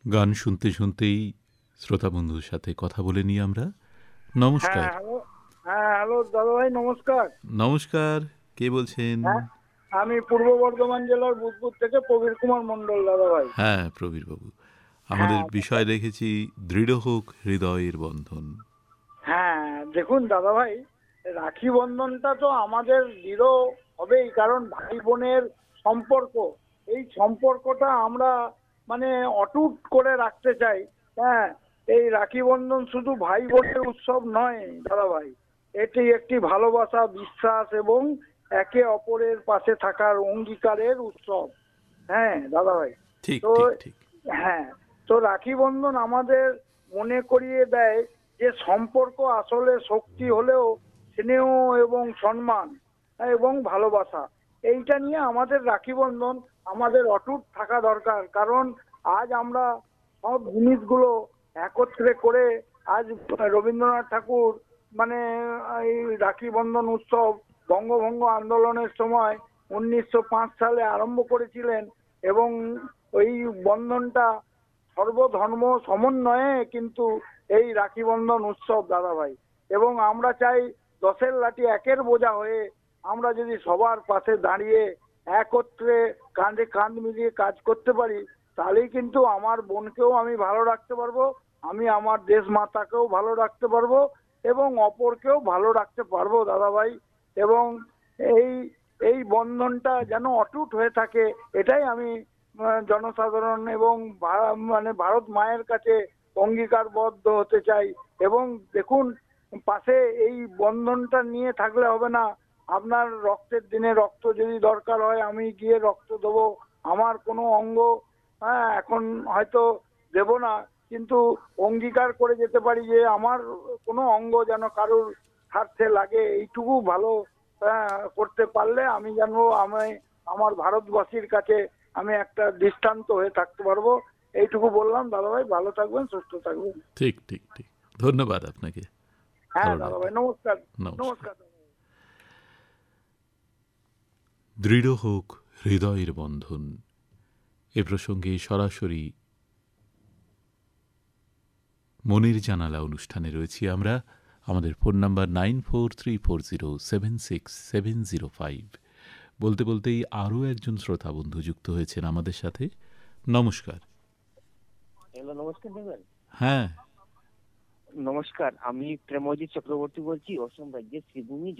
গান শুনতে শুনতেই শ্রোতা বন্ধুর সাথে কথা বলে নিই আমরা। হ্যাঁ, নমস্কার। হ্যালো। হ্যাঁ, হ্যালো দাদা ভাই, নমস্কার। নমস্কার, কে বলছেন? হ্যাঁ, আমি পূর্ব বর্ধমান জেলার বুধপুর থেকে প্রবীর কুমার মণ্ডল দাদা ভাই। হ্যাঁ, প্রবীরবাবু, আমাদের হ্যাঁ বিষয় রেখেছি দৃঢ় হোক হৃদয়ের বন্ধন। হ্যাঁ, দেখুন দাদা ভাই, রাখি বন্ধনটা তো আমাদের দৃঢ় হবেই, কারণ ভাই বোনের সম্পর্ক, এই সম্পর্কটা আমরা মানে অটুট করে রাখতে চাই। হ্যাঁ, এই রাখি বন্ধন শুধু ভাই বোনের উৎসব নয় দাদা ভাই, এটি একটি ভালোবাসা, বিশ্বাস এবং একে অপরের পাশে থাকার অঙ্গীকারের উৎসব। হ্যাঁ দাদা ভাই। ঠিক তো ঠিক ঠিক। হ্যাঁ, তো রাখি বন্ধন আমাদের মনে করিয়ে দেয় যে সম্পর্ক আসলে শক্তি হলেও স্নেহ এবং সম্মান এবং ভালোবাসা, এইটা নিয়ে আমাদের রাখি বন্ধন আমাদের অটুট থাকা দরকার। কারণ আজ আমরা সব জিনিসগুলো একত্রে করে আজ রবীন্দ্রনাথ ঠাকুর মানে এই রাখি বন্ধন উৎসব বঙ্গভঙ্গ আন্দোলনের সময় 1905 সালে আরম্ভ করেছিলেন, এবং ওই বন্ধনটা সর্বধর্ম সমন্বয়ে কিন্তু এই রাখি বন্ধন উৎসব দাদা ভাই। এবং আমরা চাই দশের লাঠি একের বোঝা হয়ে আমরা যদি সবার পাশে দাঁড়িয়ে একত্রে কাঁধে কাঁধ মিলিয়ে কাজ করতে পারি, তাহলেই কিন্তু আমার বোনকেও আমি ভালো রাখতে পারবো, আমি আমার দেশ মাতাকেও ভালো রাখতে পারবো এবং অপরকেও ভালো রাখতে পারবো দাদা ভাই। এবং এই এই বন্ধনটা যেন অটুট হয়ে থাকে, এটাই আমি জনসাধারণ এবং মানে ভারত মায়ের কাছে অঙ্গীকারবদ্ধ হতে চাই। এবং দেখুন, পাশে এই বন্ধনটা নিয়ে থাকলে হবে না। আপনার রক্তের দিনে রক্ত যদি দরকার হয়, আমি গিয়ে রক্ত দেবো। আমার কোনো অঙ্গ এখন হয়তো দেব না, কিন্তু অঙ্গীকার করে যেতে পারি যে আমার কোনো অঙ্গ যেন কারোর স্বার্থে লাগে, এইটুকু ভালো করতে পারলে আমি জানবো আমি আমার ভারতবাসীর কাছে আমি একটা দৃষ্টান্ত হয়ে থাকতে পারবো। এইটুকু বললাম দাদা ভাই, ভালো থাকবেন, সুস্থ থাকবেন। ঠিক ঠিক ঠিক। ধন্যবাদ আপনাকে। হ্যাঁ ভালো দাদা লাগলো। ভাই, নমস্কার। নমস্কার। নমস্কার দাদা ভাই। দৃঢ় হোক হৃদয়ের বন্ধন, এ প্রসঙ্গে সরাসরি মনের জানালা অনুষ্ঠানে রয়েছি আমরা। আমাদের ফোন নাম্বার 9434076705। বলতে বলতেই আরও একজন শ্রোতা বন্ধু যুক্ত হয়েছেন আমাদের সাথে। নমস্কার। হ্যালো, নমস্কার দেবেন। হ্যাঁ, নমস্কার, আমি প্রেমজিৎ চক্রবর্তী বলছি, অসম রাজ্যের শ্রীভূমি